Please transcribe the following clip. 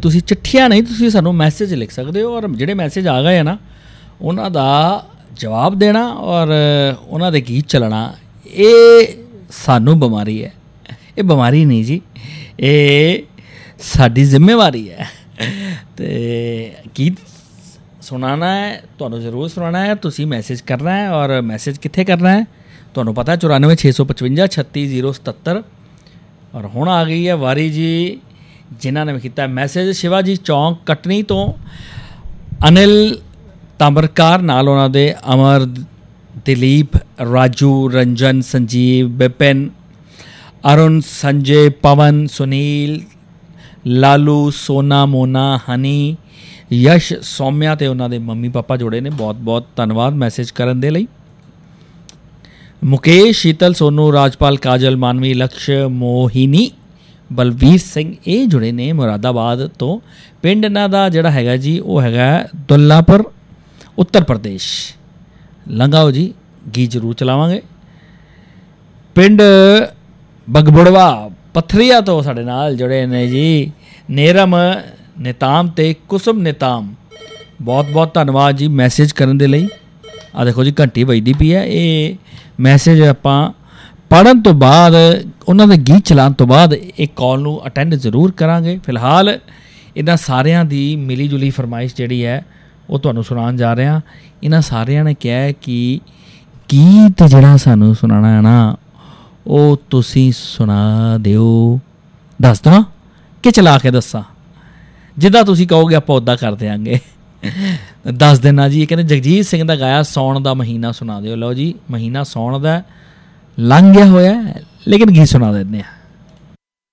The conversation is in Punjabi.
ਤੁਸੀਂ ਚਿੱਠੀਆਂ ਨਹੀਂ, ਤੁਸੀਂ ਸਾਨੂੰ ਮੈਸੇਜ ਲਿਖ ਸਕਦੇ ਹੋ, ਔਰ ਜਿਹੜੇ ਮੈਸੇਜ ਆ ਗਏ ਆ ਨਾ ਉਹਨਾਂ ਦਾ ਜਵਾਬ ਦੇਣਾ ਔਰ ਉਹਨਾਂ ਦੇ ਗੀਤ ਚੱਲਣਾ, ਇਹ ਸਾਨੂੰ ਬਿਮਾਰੀ ਹੈ। ਇਹ ਬਿਮਾਰੀ ਨਹੀਂ ਜੀ, ਇਹ ਸਾਡੀ ਜ਼ਿੰਮੇਵਾਰੀ ਹੈ। ਅਤੇ ਗੀਤ ਸੁਣਾਉਣਾ ਹੈ, ਤੁਹਾਨੂੰ ਜ਼ਰੂਰ ਸੁਣਾਉਣਾ ਹੈ। ਤੁਸੀਂ ਮੈਸੇਜ ਕਰਨਾ ਹੈ, ਔਰ ਮੈਸੇਜ ਕਿੱਥੇ ਕਰਨਾ ਹੈ ਤੁਹਾਨੂੰ ਪਤਾ, 94 655 36 077। ਔਰ ਹੁਣ ਆ ਗਈ ਹੈ ਵਾਰੀ ਜੀ ਜਿਨ੍ਹਾਂ ਨੇ ਕੀਤਾ ਮੈਸੇਜ, ਸ਼ਿਵਾਜੀ ਚੌਂਕ ਕਟਨੀ ਤੋਂ ਅਨਿਲ ਤਾਂਬਰਕਾਰ, ਨਾਲ ਉਹਨਾਂ ਦੇ ਅਮਰ, ਦਿਲੀਪ, ਰਾਜੂ, ਰੰਜਨ, ਸੰਜੀਵ, ਵਿਪਿਨ, ਅਰੁਣ, ਸੰਜੇ, ਪਵਨ, ਸੁਨੀਲ, ਲਾਲੂ, ਸੋਨਾ, ਮੋਨਾ, ਹਨੀ, ਯਸ਼, ਸੌਮਿਆ ਅਤੇ ਉਹਨਾਂ ਦੇ ਮੰਮੀ ਪਾਪਾ ਜੁੜੇ ਨੇ। ਬਹੁਤ ਬਹੁਤ ਧੰਨਵਾਦ ਮੈਸੇਜ ਕਰਨ ਦੇ ਲਈ। ਮੁਕੇਸ਼, ਸ਼ੀਤਲ, ਸੋਨੂ, ਰਾਜਪਾਲ, ਕਾਜਲ, ਮਾਨਵੀ, ਲਕਸ਼, ਮੋਹਿਨੀ, ਬਲਵੀਰ ਸਿੰਘ, ਇਹ ਜੁੜੇ ਨੇ ਮੁਰਾਦਾਬਾਦ ਤੋਂ। ਪਿੰਡ ਇਹਨਾਂ ਦਾ ਜਿਹੜਾ ਹੈਗਾ ਜੀ ਉਹ ਹੈਗਾ ਦੁੱਲਾਪੁਰ, ਉੱਤਰ ਪ੍ਰਦੇਸ਼। ਲੰਘਾਓ ਜੀ, ਗੀਤ ਜ਼ਰੂਰ ਚਲਾਵਾਂਗੇ। ਪਿੰਡ ਬਗਬੜਵਾ, ਪੱਥਰੀਆ ਤੋਂ ਸਾਡੇ ਨਾਲ ਜੁੜੇ ਨੇ ਜੀ ਨੇਰਮ ਨਿਤਾਮ ਅਤੇ ਕੁਸਮ ਨਿਤਾਮ। ਬਹੁਤ ਬਹੁਤ ਧੰਨਵਾਦ ਜੀ ਮੈਸੇਜ ਕਰਨ ਦੇ ਲਈ। ਆਹ ਦੇਖੋ ਜੀ ਘੰਟੀ ਵੱਜਦੀ ਪਈ ਹੈ। ਇਹ ਮੈਸੇਜ ਆਪਾਂ ਪੜ੍ਹਨ ਤੋਂ ਬਾਅਦ, ਉਹਨਾਂ ਦੇ ਗੀਤ ਚਲਾਉਣ ਤੋਂ ਬਾਅਦ ਇਹ ਕਾਲ ਨੂੰ ਅਟੈਂਡ ਜ਼ਰੂਰ ਕਰਾਂਗੇ। ਫਿਲਹਾਲ ਇਹਨਾਂ ਸਾਰਿਆਂ ਦੀ ਮਿਲੀ ਜੁਲੀ ਫਰਮਾਇਸ਼ ਜਿਹੜੀ ਹੈ ਉਹ ਤੁਹਾਨੂੰ ਸੁਣਾਉਣ ਜਾ ਰਿਹਾ। ਇਹਨਾਂ ਸਾਰਿਆਂ ਨੇ ਕਿਹਾ ਹੈ ਕਿ ਗੀਤ ਜਿਹੜਾ ਸਾਨੂੰ ਸੁਣਾਉਣਾ ਹੈ ਨਾ ਉਹ ਤੁਸੀਂ ਸੁਣਾ ਦਿਓ। ਦੱਸ ਦੇਵਾਂ ਕਿ ਚਲਾ ਕੇ ਦੱਸਾਂ? ਜਿੱਦਾਂ ਤੁਸੀਂ ਕਹੋਗੇ ਆਪਾਂ ਉੱਦਾਂ ਕਰ ਦਿਆਂਗੇ। ਦੱਸ ਦੇਣਾ ਜੀ। ਇਹ ਕਹਿੰਦੇ ਜਗਜੀਤ ਸਿੰਘ ਦਾ ਗਾਇਆ ਸਾਉਣ ਦਾ ਮਹੀਨਾ ਸੁਣਾ ਦਿਓ। ਲਓ ਜੀ, ਮਹੀਨਾ ਸਾਉਣ ਦਾ ਲੰਘ ਗਿਆ ਹੋਇਆ, ਲੇਕਿਨ ਗੀਤ ਸੁਣਾ ਦਿੰਦੇ ਹਾਂ।